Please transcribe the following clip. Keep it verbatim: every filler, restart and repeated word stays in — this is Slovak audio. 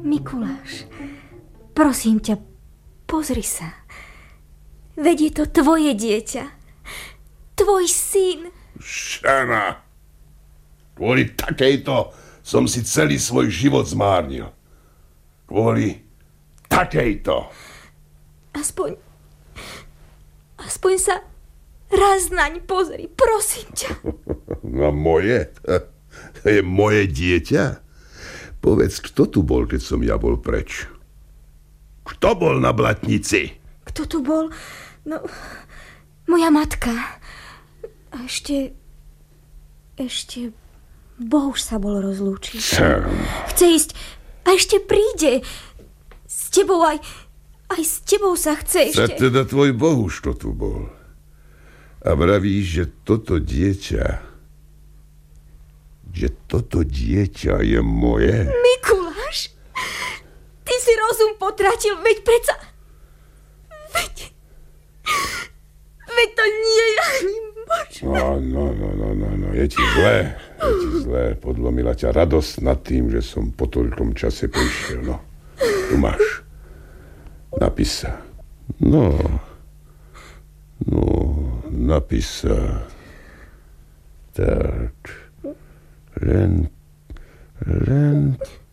Mikuláš, prosím ťa, pozri sa. Veď je to tvoje dieťa. Tvoj syn. Šana, kvôli takejto som si celý svoj život zmárnil. Kvôli takejto. Aspoň, aspoň sa raz naň pozri, prosím ťa. No moje? To je moje dieťa? Povedz, kto tu bol, keď som ja bol preč? Kto bol na blatnici? Kto tu bol? No, moja matka. A ešte... Ešte... Bohuž sa bol rozlúčiť. Chce ísť a ešte príde. S tebou aj... Aj s tebou sa chce ešte... Sa teda tvoj Bohuž to tu bol. A vravíš, že toto dieťa... Že toto dieťa je moje? Mikuláš, ty si rozum potratil, veď predsa... Veď... Veď to nie je ani možné. No, no, no, no, no, no, je ti zlé, je ti zlé. Podlomila ťa radosť nad tým, že som po toľkom čase prišiel. No, tu máš. Napís sa. No, no, napís sa. Tak... Len, len